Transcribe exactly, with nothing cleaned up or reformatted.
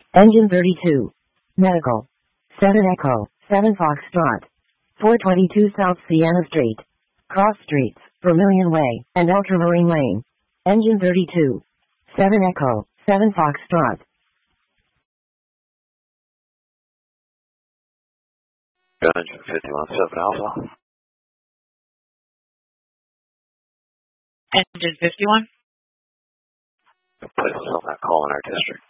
Engine thirty-two. Medical. seven Echo, seven Foxtrot. four twenty-two South Sienna Street. Cross Streets, Vermilion Way, and Ultramarine Lane. Engine thirty-two. seven Echo, seven Foxtrot. Engine fifty-one, seven Alpha. Engine fifty-one. Place us on that call in our district.